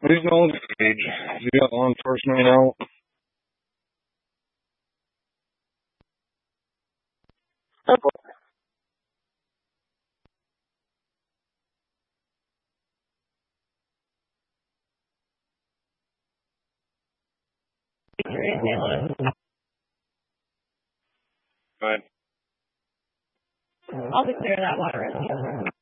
He's on stage. He got law enforcement out. Right. I'll declare that water as